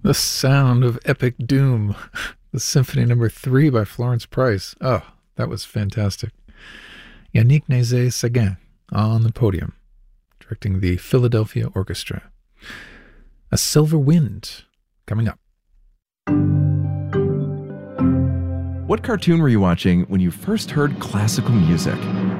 The sound of epic doom. The Symphony Number 3 by Florence Price. Oh, that was fantastic. Yannick Nézet-Séguin on the podium, directing the Philadelphia Orchestra. A Silver Wind coming up. What cartoon were you watching when you first heard classical music?